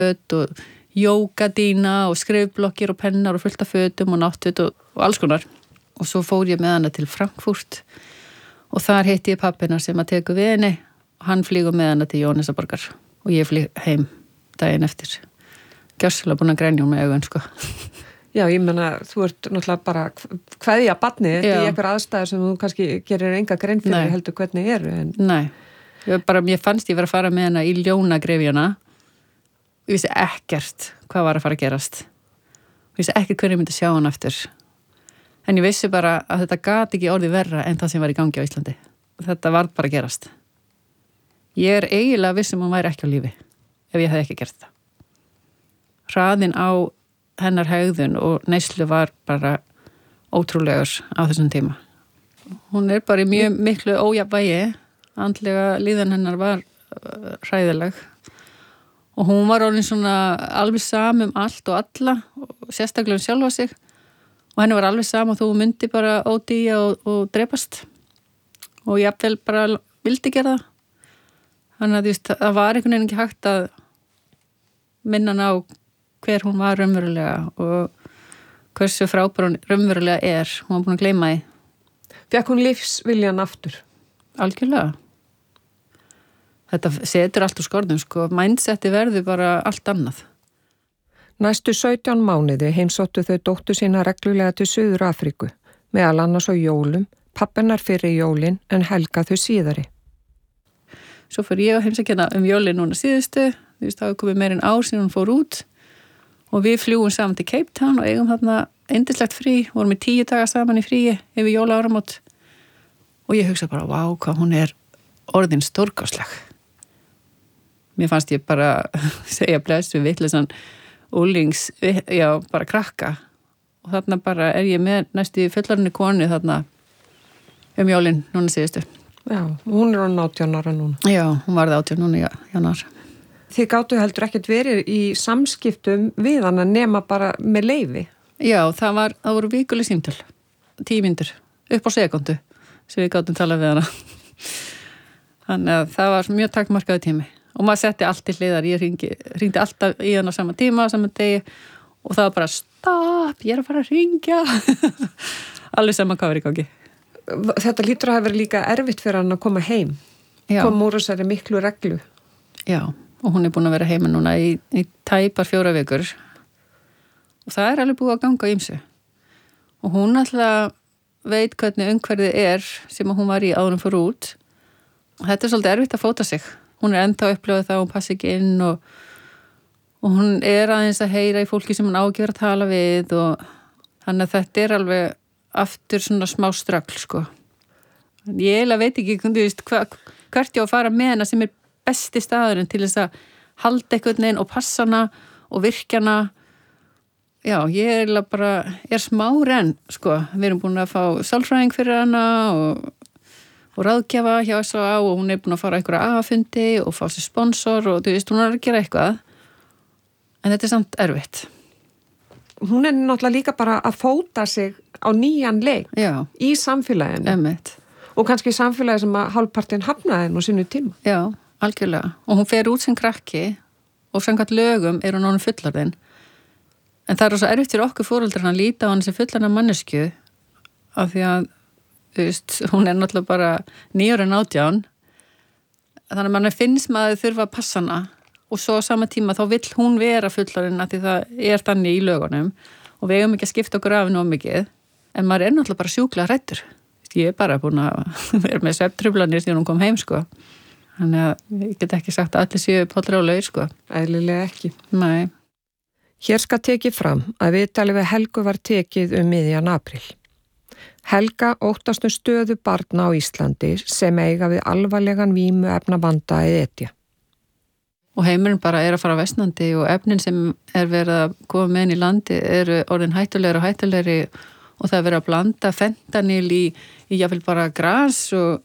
föt og jógadína og skrifblokkir og pennar og fullt af fötum og náttföt og alls konar. Og svo fór ég með hana til Frankfurt og þar hitti ég pappina sem að teku við henni og hann flýgur með hana til Jóhannesarborgar og ég flýg heim daginn eftir. Gjörsamlega búin að grenja með augun, sko. Já, ég meina, þú ert náttúrulega bara kveðja barnið í einhver aðstæður sem þú kannski gerir enga grein fyrir heldur hvernig eru. En... Nei, mér fannst ég vera að fara með hana í ljónagrefjana. Ég vissi ekkert hvað var að fara að gerast. Ég vissi ekkert hvernig ég myndi sjá hann aftur. En ég vissi bara að þetta gat ekki orðið verra en það sem var í gangi á Íslandi. Þetta var bara að gerast. Ég eiginlega viss hún væri ekki á lífi ef ég hefði ekki gert það. Hraðinn á hennar hegðun og neyslu var bara ótrúlegur á þessum tíma. Hún bara í mjög miklu ójafnvægi, andlega líðan hennar var hræðileg og hún var orðin svona alveg sama allt og alla, og sérstaklega sjálfa sig og henni var alveg sama þó hún myndi bara ódýja og drepast og jafnvel bara vildi gera það. Þannig að það var einhvern veginn ekki hægt að minna hana á hver hún var raunverulega og hversu frábær hún raunverulega hún var búin að gleyma því. Fékk hún lífsviljan aftur? Algjörlega. Þetta setur allt úr skorðum, sko. Mindseti verður bara allt annað. Næstu 17 mánuði heimsóttu þau dóttur sína reglulega til Suður Afríku, meðal annars á jólum, pappinar fyrir jólin en Helga þau síðari. Svo fór ég að heimsækja jólin núna síðustu, það var komið meir en ár síðan hún fór út. Og við fljúum saman til Cape Town og eigum þarna yndislegt frí, vorum í 10 daga saman í fríi yfir jólaáramót. Og ég hugsa bara, vá, hvað hún orðin stórkostleg. Mér fannst ég bara segja bless við vitleysan úlings, bara krakka. Og þarna bara ég með næstu fullorðinni konu þarna jólin núna síðustu. Já, hún orðin 18 ára núna. Já, hún varði 18 núna í janúar. Þið gátu heldur ekkert verið í samskiptum við hana nema bara með leyfi? Já, það voru vikuleg símtöl, 10 mínútur, upp á sekundu sem við gátum talað við hana. Þannig að það var mjög takmarkaður tími og maður setti allt til hliðar. Ég hringdi alltaf í hana á sama tíma, á sama degi og það var bara stopp, ég að fara að hringja. Alveg sama hvað var í gangi. Þetta lítur að hafa verið líka erfitt fyrir hann að koma heim. Já. Koma úr þessari miklu reglu. Já. Og hún búin að vera heima núna í tæpar 4 vikur og það alveg búið að ganga á ýmsu og hún alltaf veit hvernig umhverfið sem hún var í áður hún fór út og þetta svolítið erfitt að fóta sig. Hún ennþá upplifað það, hún passi ekki inn og hún aðeins að heyra í fólki sem hún á ekki verið að tala við og þannig að þetta alveg aftur svona smá ströggl, sko. Ég veit ekki, hvert ég á að fara með hana sem besti staðurinn til þess að halda einhvern veginn og passa hana og virkja hana. Já, ég bara smá renn, sko. Við erum búin að fá sálfræðing fyrir hana og ráðgjafa hjá S.A.A. og hún búin að fara einhverja aðfundi og fá sér sponsor og hún að gera eitthvað. En þetta samt erfitt. Hún náttúrulega líka bara að fóta sig á nýjan leik. Já. Í samfélaginu. Einmitt. Og kannski samfélagi sem að hálfpartinn hafnaði nú sínu tíma. Já. Algjörlega. Og hún fer út sem krakki og samkvæmt lögum hún orðin fullorðin. En það svo erfitt fyrir okkur foreldrar að líta á hann sem fullorðna manneskju af því að, hún náttúrulega bara 9 ára en 18. Þannig að mann finnst maður þurfa að passa hana og svo á sama tíma þá vill hún vera fullorðin af því það þannig í lögunum og við eigum ekki að skipta okkur af nóg mikið. En maður náttúrulega bara sjúklega hræddur. Ég bara búin að vera með svefntruflanir þegar hún kom heim, sko. Þannig að ég get ekki sagt að allir séu pollra á laug, sko. Eðlilega ekki. Nei. Hér skal tekið fram að viðtalið við Helgu var tekið miðjan apríl. Helga óttast stöðu barna á Íslandi sem eiga við alvarlegan vímuefnavanda eða etja. Og heimurinn bara að fara versnandi og efnin sem verið að koma með inn í landi eru orðin hættulegri og hættulegri og það verið að blanda fentanil í jáfnvel bara gras og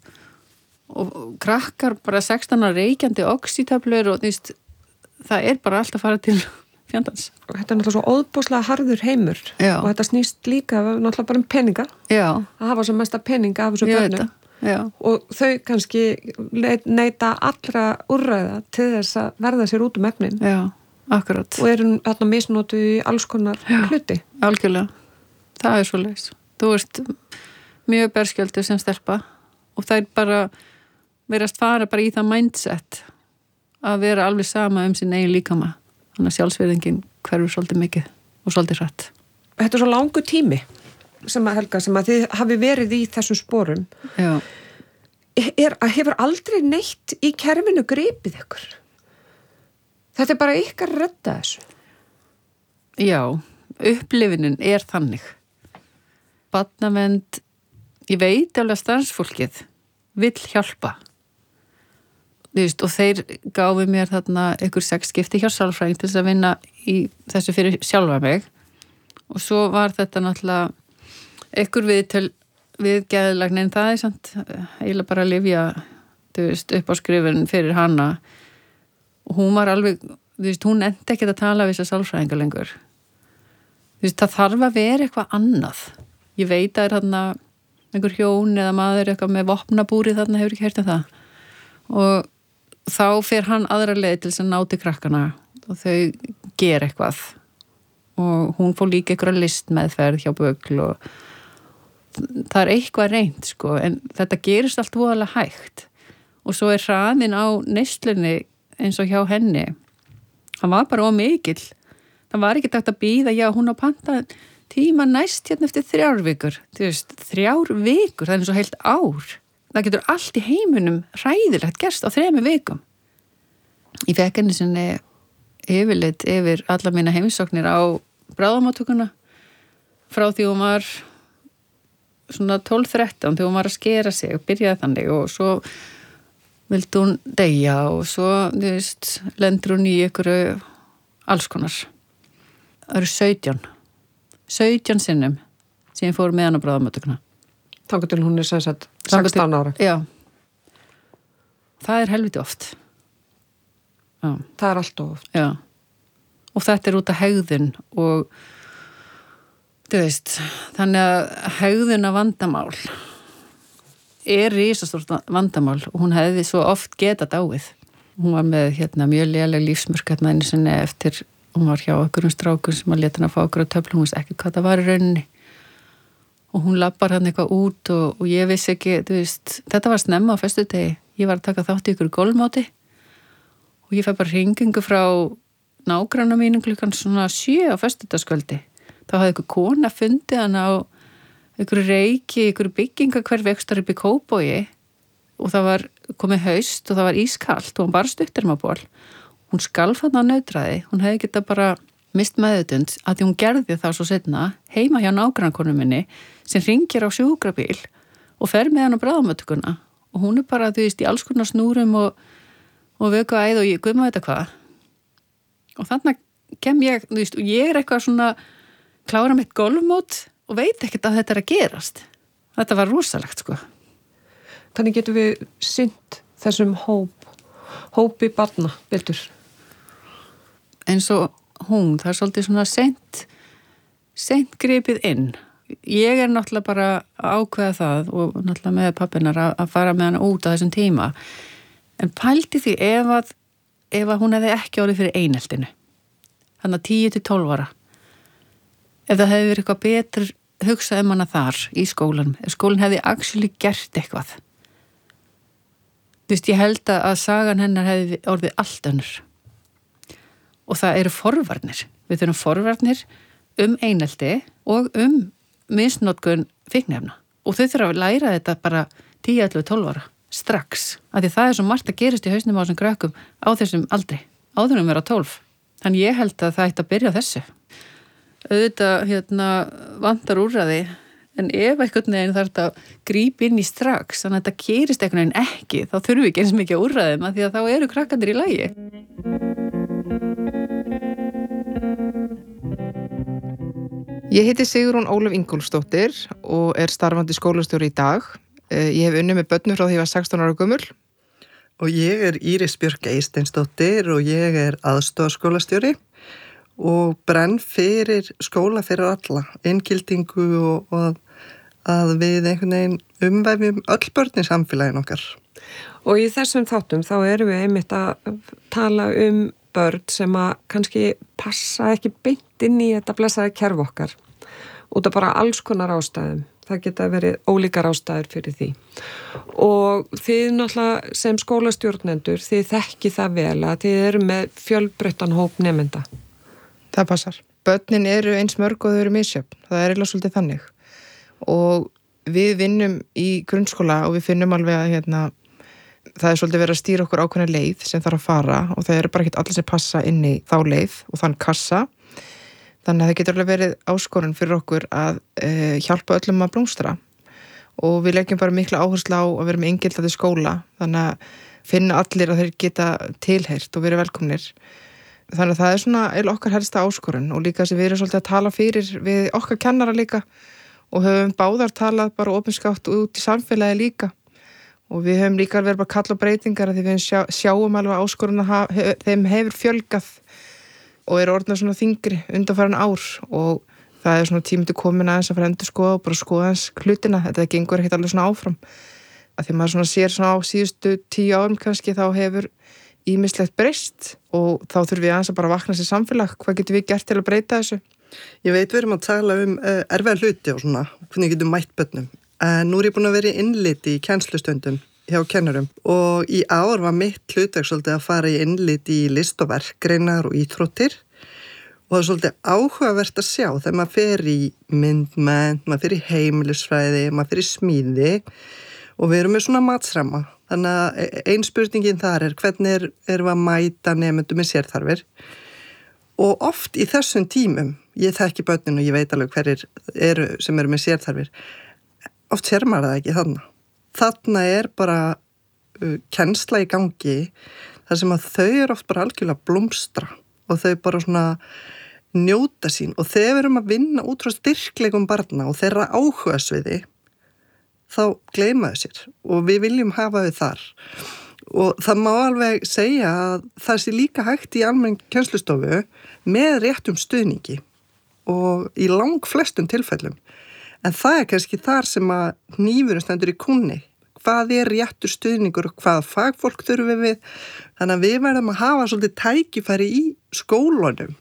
krakkar bara 16 ára reykjandi oxytöflur og það bara allt að fara til fjandans. Og þetta náttúrulega svo óðbúslega harður heimur. Já. Og þetta snýst líka náttúrulega bara peninga. Já. Að hafa svo mesta peninga af þessu börnum. Já. Og þau kannski neita allra úrræða til þess að verða sér út efnin. Já. Akkurat. Og eru þarna misnotuð í alls konar hluti. Algjörlega. Það er svoleiðis. Þú ert mjög berskjöldur sem stelpa og það er bara verast fara bara í það mindset að vera alveg sama sin eigin líkama. Þannig að sjálfsvirðingin hverfur svolítið mikið og svolítið hratt. Þetta er svo langur tími sem að Helga, sem að þið hafi verið í þessum sporum. Já. Hefur aldrei neitt í kerfinu gripið ykkur? Þetta er bara ykkar að redda þessu. Já, upplifunin er þannig. Barnavernd, ég veit alveg að starfsfólkið vill hjálpa. Þú veist, og þeir gáfi mér þarna ykkur 6 skipti hjá sálfræðing til þess að vinna í þessu fyrir sjálfa mig. Og svo var þetta náttúrulega ykkur við geðlagnin, það er samt eiginlega bara að lyfja, þú veist, upp á skrifun fyrir hana. Og hún var alveg, þú veist, hún endi ekkert að tala við þessa sálfræðinga lengur. Þú veist, það þarf að vera eitthvað annað. Ég veit að er þarna einhver hjón eða maður eitthvað með vopnabúri þarna, hefur ekki heyrt um það. Og þá fer hann aðra leið til þess að ná til krakkana og þau gera eitthvað. Og hún fór líka einhverja listmeðferð hjá Bögl og það er eitthvað reynt, sko, en þetta gerist allt voðalega hægt. Og svo er hraðinn á neyslunni eins og hjá henni. Hann var bara ómikill. Það var ekki takt að bíða, já, hún á panta tíma næst hérna eftir 3 vikur. Þú veist, 3 vikur, það er eins og heilt ár. Það getur allt í heiminum hræðilegt gerst á 3 vikum. Ég fekk henni sinni yfirleitt yfir alla mína heimsóknir á bráðamóttökuna frá því hún var svona 12-13 þegar hún var að skera sig og byrjaði þannig og svo vildi hún deyja og svo, þú veist, lendur hún í einhverju alls konar. Það eru 17 sinnum sem ég fór með hann á bráðamóttökuna. Þannig til hún er sem sagt 16 ára. Já. Það er helviti oft. Já. Það er allt oft. Já. Og þetta er út af hegðun og þú veist, þannig að hegðuna vandamál er risastórt vandamál og hún hefði svo oft getað dáið. Hún var með mjög léleg lífsmörk einu sinni eftir, hún var hjá okkur strákur sem að leta hann að fá okkur á töflu, hún veist ekki hvað það var í rauninni. Og hún lappar hann eitthvað út og ég vissi ekki, þú veist, þetta var snemma á föstudegi. Ég var að taka þátt í ykkur golfmóti og ég fæ bara hringingu frá nágranna mínum klukkan svona 7 á föstudagskvöldi. Þá hafði ykkur kona fundið hann á ykkur reiki, ykkur byggingakverfi ekstra upp í Kópavogi og það var komið haust og það var ískalt og hún bara stuttir með ból. Hún skalf hann á nautraði, hún hefði geta bara mist meðutund að því hún gerði það svo setna heima hjá nágrannakonu minni sem hringir á sjúkrabíl og fer með hann á bráðamóttökuna og hún er bara, þú veist, í alls konar snúrum og vöku æð og ég guðma þetta hvað. Og þannig kem ég, þú veist, og ég er eitthvað svona klára mitt golfmót og veit ekkert að þetta er að gerast. Þetta var rosalegt, sko. Þannig getum við sinnt þessum hópi barna, betur. Eins og hún, það er svolítið svona seint gripið inn. Ég er náttúrulega bara að ákveða það og náttúrulega með pappinar að fara með hana út á þessum tíma. En pældi því ef að hún hefði ekki orðið fyrir eineltinu. Þannig að 10-12 ára. Ef það hefði verið eitthvað betur hugsað hana þar í skólanum. Ef skólinn hefði actually gert eitthvað. Þú veist, ég held að sagan hennar hefði orðið allt önnur. Og það eru forvarnir. Við þurfum forvarnir einelti og misnotkun fíkniefna. Og þau þurfa að læra þetta bara 10-12 ára. Strax. Af því það er svo margt að gerist í hausnum á þessum krökkum á þessum aldri. Áður vera 12. Þannig ég held að það ætti að byrja á þessu. Auðvitað vantar úrræði en ef einhvern veginn þarf þetta að grípa inn í strax þannig að þetta gerist einhvern veginn ekki þá þurfum við ekki eins mikið úrræðum af því að þá eru krakkandir í lagi. Ég heiti Sigrún Ólöf Ingólfsdóttir og er starfandi skólastjóri í dag. Ég hef unnið með börnum frá því ég var 16 ára gömul. Og ég er Íris Björk Eysteinsdóttir og ég er aðstoðarskólastjóri og brenn fyrir skóla fyrir alla, inngildingu og að við einhvern veginn umvefjum öll börn í samfélaginu okkar. Og í þessum þáttum þá erum við einmitt að tala börn sem að kannski passa ekki beint inn í þetta blessaði kerfi okkar út af bara alls konar ástæðum. Það geta verið ólíkar ástæður fyrir því. Og þið náttúrulega sem skólastjórnendur, þið þekki það vel að þið eru með fjölbreyttan hóp nemenda. Það passar. Börnin eru eins mörg og þau eru misjöfn. Það er eiginlega svolítið þannig. Og við vinnum í grunnskóla og við finnum alveg að það er svolítið verið að stýra okkur ákveðna leið sem þarf að fara og það eru bara ekkert allir sem passa inn í þá leið og þann kassa. Þannig að það getur alveg verið áskorun fyrir okkur að hjálpa öllum að blómstra og við leggjum bara mikla áherslu á að vera með inngildandi skóla þannig að finna allir að þeir geta tilheyrt og verið velkomnir. Þannig að það er svona eiginlega okkar helsta áskorun og líka sem við erum svolítið að tala fyrir við okkar kennara líka og höfum báðar talað bara opinskátt út í samfélagi líka og við höfum líka verið bara að kalla á breytingar að því við sjáum alveg áskorun að þeim hefur fjölgað og er orðnað svona þyngri undanfarin ár og það er svona tími til komin aðeins að fara endur skoða og bara skoða eins hlutina, þetta gengur ekkert alveg svona áfram að því maður svona sér svona á síðustu 10 árum kannski þá hefur ýmislegt breyst og þá þurfum við aðeins að bara vakna sér samfélag, hvað getum við gert til að breyta þessu? Ég veit við erum að tala erfiða hluti og svona, hvernig getum mætt börnum en nú er ég búin að vera í innliti í kennslustundum hjá kennurum og í ár var mitt hlutverk svolítið að fara í innlit í list og verkgreinar og íþróttir og það er svolítið áhugavert að sjá þegar maður fer í myndmennt, maður fer í heimilisfræði, maður fer í smíði og við erum með svona matsramma þannig að ein spurningin þar hvernig erum við að mæta nemendum með sérþarfir og oft í þessum tímum, ég þekki börnin og ég veit alveg hverjir eru sem eru með sérþarfir, oft sér maður það ekki þannig. Þarna er bara kennsla í gangi þar sem að þau eru oft bara algjörlega blómstra og þau bara svona njóta sín og þegar við erum að vinna út frá styrkleikum barna og þeirra áhugasviði þá gleyma þau sér og við viljum hafa þau þar og það má alveg segja að það sé líka hægt í almenn kennslustofu með réttum stuðningi og í lang flestum tilfellum. En það er kannski þar sem að hnífurinn stendur í kúnni. Hvað er réttur stuðningur og hvað fagfólk þurfum við? Þannig að við verðum að hafa svolítið tækifæri í skólunum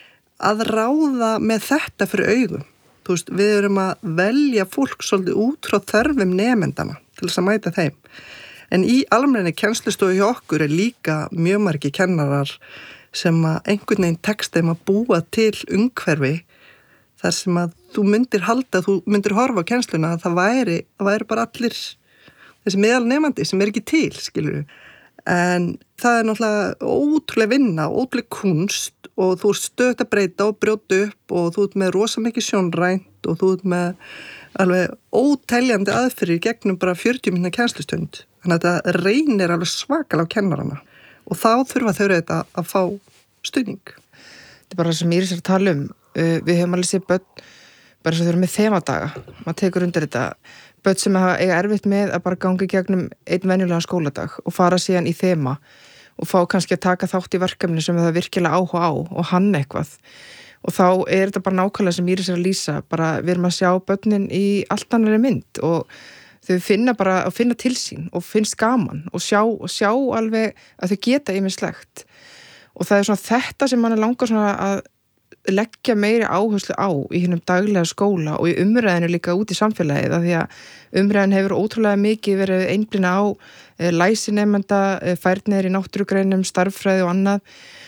að ráða með þetta fyrir augum. Þú veist, við erum að velja fólk svolítið út frá þörfum nemendana til þess að mæta þeim. En í almenni kennslustofu hjá okkur er líka mjög margir kennarar sem að einhvern veginn tekst þeim að búa til umhverfi þar sem að þú myndir halda, þú myndir horfa á kennsluna að það væri bara allir þessi meðalnemandi sem er ekki til, skilur við. En það er náttúrulega ótrúlega vinna, ótrúlega kunst og þú ert stöðugt að breyta og brjóta upp og þú ert með rosa mikið sjónrænt og þú ert með alveg óteljandi aðferðir gegnum bara 40 mínútna kennslustund. Þannig að þetta reynir alveg svakalega á kennarana og þá þurfa þau þetta að fá stuðning. Þetta er bara það sem Íris er að tala um. Við höfum alveg séð börn bara svo þau eru með þemadaga maður tekur undir þetta börn sem eiga erfitt með að bara gangi gegnum einn venjulegan skóladag og fara síðan í þema og fá kannski að taka þátt í verkefni sem það virkilega áhuga á og hann eitthvað og þá er þetta bara nákvæmlega sem Íris er að lýsa bara við erum að sjá börnin í allt annarri mynd og þau finna til sín og finnst gaman og sjá alveg að þau geta ýmislegt og það er svona þetta sem mann er langar svona að leggja meiri áherslu á í hinnum daglega skóla og í umræðinu líka út í samfélagið af því að umræðin hefur ótrúlega mikið verið einblína á læsinemenda, færnir í náttúrugreinum, starffræði og annað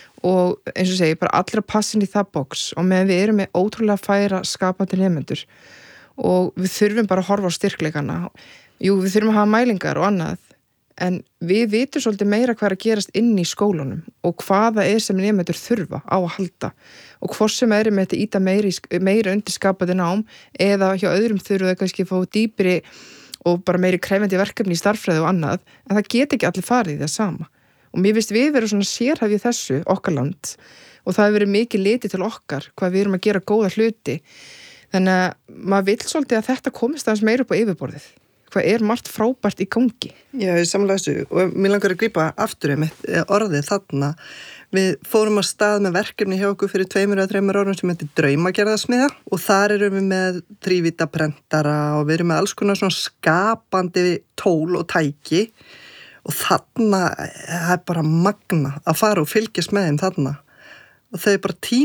og eins og segi, bara allra passin í það box og meðan við erum með ótrúlega færa skapandi nemendur og við þurfum bara að horfa á styrkleikana. Jú, við þurfum að hafa mælingar og annað en við vitum svolítið meira hvað er að gerast inn í skólunum og hvaða er sem nemendur þurfa á að halda og hvort sem er með þetta íta meira undir skapandi nám eða hjá öðrum þurfa þau kannski að fá dýpri og bara meiri krefjandi verkefni í starffræði og annað en það get ekki allir farið í það sama og mér finnst við verið svona sérhæfið þessu okkar land og það hefur verið mikið litið til okkar hvað við erum að gera góða hluti þannig að maður vill svolítið að þetta komist aðeins meira upp á yfirborðið hvað er margt frábært í gangi. Já, ég samlega þessu og mér langar að grípa aftur orðið þarna. Við fórum á stað með verkefni hjá okkur fyrir 2 eða 3 árum sem heitir Draumagerðarsmiðja og þar erum við með 3-vítaprentara og við erum með alls konar svona skapandi tól og tæki og þarna er bara magna að fara og fylgjast með þeim þarna og þau bara